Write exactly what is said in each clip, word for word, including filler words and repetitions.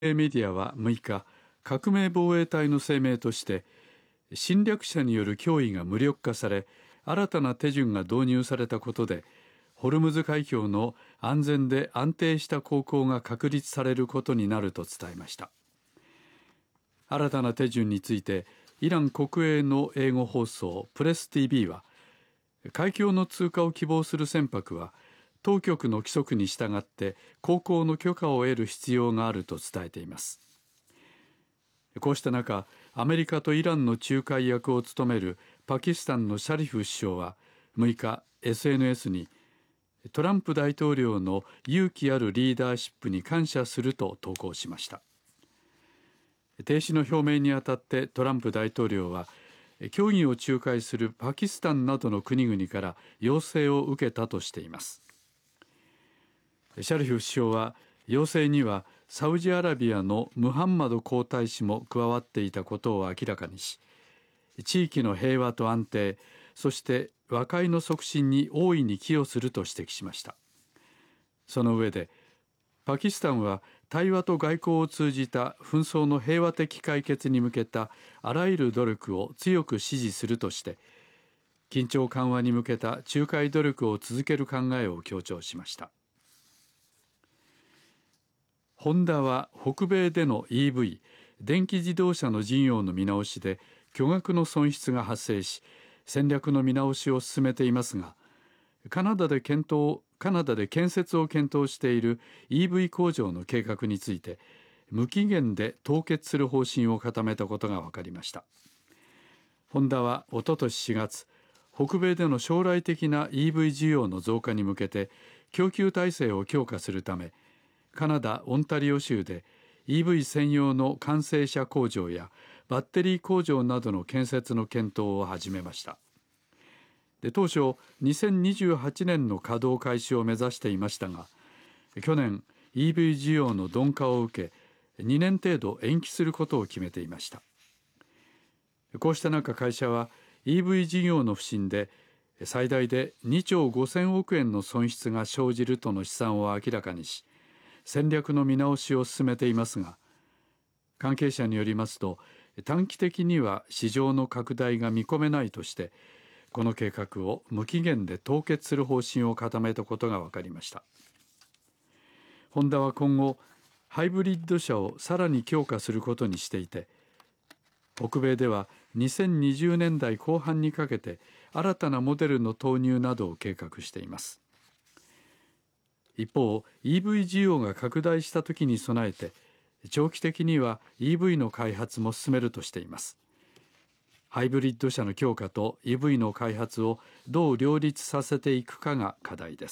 メディアはむいか、革命防衛隊の声明として、侵略者による脅威が無力化され、新たな手順が導入されたことで、ホルムズ海峡の安全で安定した航行が確立されることになると伝えました。新たな手順について、イラン国営の英語放送プレス ティービー は、海峡の通過を希望する船舶は、当局の規則に従って航行の許可を得る必要があると伝えています。こうした中、アメリカとイランの仲介役を務めるパキスタンのシャリフ首相はむいか エスエヌエス にトランプ大統領の勇気あるリーダーシップに感謝すると投稿しました。停止の表明にあたってトランプ大統領は協議を仲介するパキスタンなどの国々から要請を受けたとしています。シャリフ首相は要請にはサウジアラビアのムハンマド皇太子も加わっていたことを明らかにし、地域の平和と安定、そして和解の促進に大いに寄与すると指摘しました。その上で、パキスタンは対話と外交を通じた紛争の平和的解決に向けたあらゆる努力を強く支持するとして、緊張緩和に向けた仲介努力を続ける考えを強調しました。ホンダは北米での イーブイ、電気自動車の事業の見直しで巨額の損失が発生し、戦略の見直しを進めていますが、カナダで検討、カナダで建設を検討している イーブイ 工場の計画について、無期限で凍結する方針を固めたことが分かりました。ホンダはおととししがつ、北米での将来的な イーブイ 需要の増加に向けて供給体制を強化するため、カナダ・オンタリオ州で イーブイ 専用の完成車工場やバッテリー工場などの建設の検討を始めました。で、当初にせんにじゅうはちねんの稼働開始を目指していましたが、去年 イーブイ 需要の鈍化を受け、にねん程度延期することを決めていました。こうした中、会社は イーブイ 事業の不振で最大でにちょうごせんおくえんの損失が生じるとの試算を明らかにし、戦略の見直しを進めていますが、関係者によりますと、短期的には市場の拡大が見込めないとして、この計画を無期限で凍結する方針を固めたことが分かりました。ホンダは今後、ハイブリッド車をさらに強化することにしていて、北米ではにせんにじゅうねんだいこう半にかけて新たなモデルの投入などを計画しています。一方、イーブイ 需要が拡大したときに備えて、長期的には イーブイ の開発も進めるとしています。ハイブリッド車の強化と イーブイ の開発をどう両立させていくかが課題です。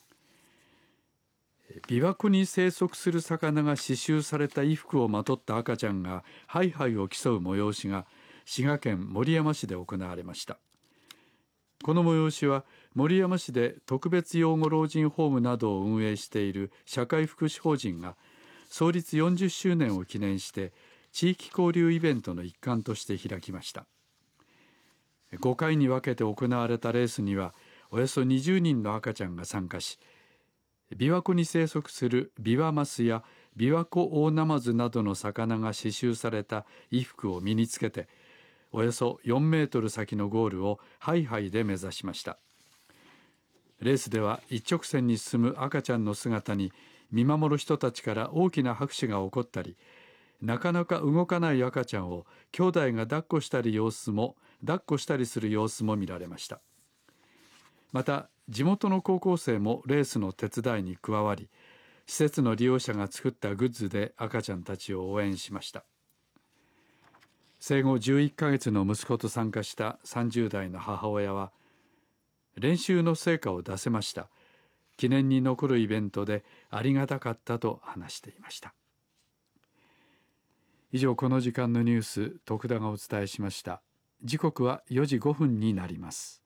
琵琶湖に生息する魚が刺繍された衣服をまとった赤ちゃんがハイハイを競う催しが滋賀県守山市で行われました。この催しは守山市で特別養護老人ホームなどを運営している社会福祉法人が創立よんじゅっしゅうねんを記念して地域交流イベントの一環として開きました。ごかいに分けて行われたレースにはおよそにじゅうにんの赤ちゃんが参加し、琵琶湖に生息するビワマスや琵琶湖オオナマズなどの魚が刺繍された衣服を身につけて、およそよんメートル先のゴールをハイハイで目指しました。レースでは一直線に進む赤ちゃんの姿に見守る人たちから大きな拍手が起こったり、なかなか動かない赤ちゃんを兄弟が抱っこしたり様子も抱っこしたりする様子も見られました。また地元の高校生もレースの手伝いに加わり、施設の利用者が作ったグッズで赤ちゃんたちを応援しました。生後じゅういっかげつの息子と参加したさんじゅうだいの母親は、練習の成果を出せました。記念に残るイベントでありがたかったと話していました。以上、この時間のニュース、徳田がお伝えしました。時刻はよじごふんになります。